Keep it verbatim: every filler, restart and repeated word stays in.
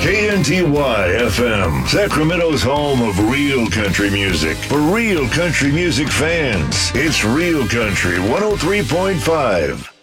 K N T Y F M, Sacramento's home of real country music. For real country music fans, it's Real Country one oh three point five.